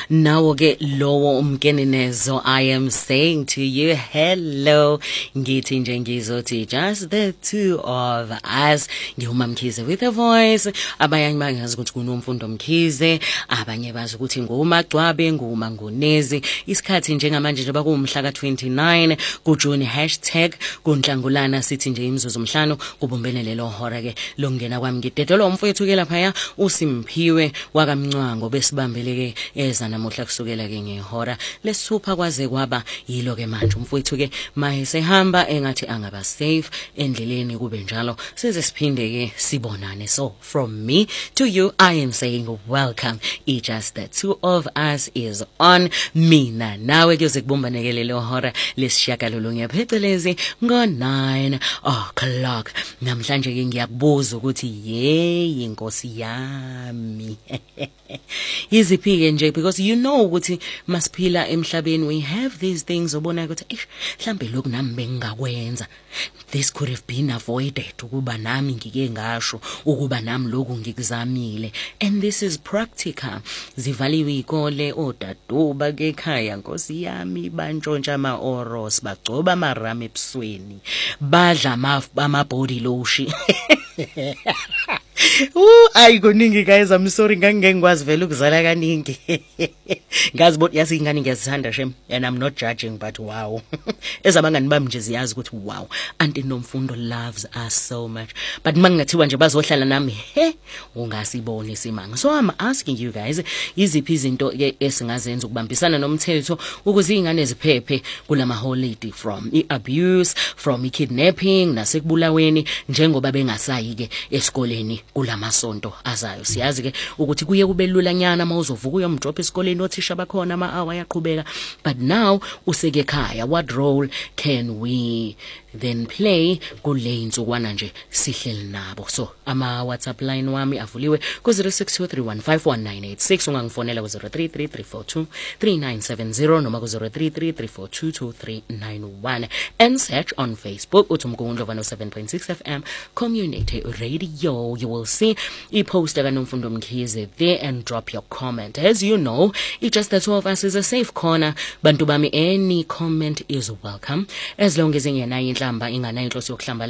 Nawo ke lowo umkenenezo I am saying to you hello ngithi nje ngizothi just the two of us ngihuma Mkhize with a voice abanye bangazi ukuthi kunomfundo Mkhize abanye bazi ukuthi ngumagcwabe ngumangonezi isikhathi njengamanje nje bakumhla ka29 kuJune #kunhlangulana sithi nje imizuzu emihlanu kubumbene lelo hora ke lokungena kwami ngidedelo umfowethu ke lapha uSimphiwe wakamncwango besibambeleke eza namuhla kusukela ke ngehora lesithupha kwaze kwaba yilo ke manje umfowethu ke mayesehamba engathi angaba safe endleleni kube njalo size siphinde ke sibonane. So from me to you I am saying welcome. It's just the two of us is on mina nawe kuze kubumbane lelo hora lesishakalolunye phecelezi ngo9 o'clock. Namhlanje ke ngiyakubuza ukuthi hey inkosi yami iziphi nje because you know ukuthi masiphila emhlabeni we have these things obona ukuthi mhlambe lokhu nami bengingakwenza, this could have been avoided, ukuba nami ngike ngasho ukuba nami lokhu ngikuzamile, and this is practical. Zivaliwe ikole odaduba ke ekhaya nkosi yami bantshontsha ama-oros bagcoba amarama ebusweni badla ama body lotion ayi koningi guys, I'm sorry ngangengikwazi vele ukuzala kaningi ngazi bot yazi ingane ngiyazithanda shem and I'm not judging but wow ezabangani bami nje ziyazi ukuthi wow anti Nomfundo loves us so much, but mangingathiwa nje bazohlala nami ungasiboni isimanga. So I'm asking you guys iziphi izinto esingazenza ukubambisana nomthetho ukuze ingane ziphephe kulama holiday from abuse, from kidnapping nasekubulaweni njengoba bengasayi ke esikoleni kulamasonto azayo. Siyazi ke ukuthi kuye kube lula nyana mawuzovuka uyomdrop esikoleni othisha bakhona ama-hour ayaqhubeka, but now useke ekhaya. What role can we then play kule insukwana nje sihleli nabo? So ama WhatsApp line wami avuliwe ku 0623151986, ungangifonela ku 0333423970 noma ku 0333422391 and search on Facebook uthi Umgungundlovu 7.6 FM Community Radio. You will see i-poster kaNomfundo Mkhize there and drop your comment. As you know, it's just the two of us is a safe corner. Bantu bami, any comment is welcome as long as ingena inhlamba ingana inhloso yokuhlamba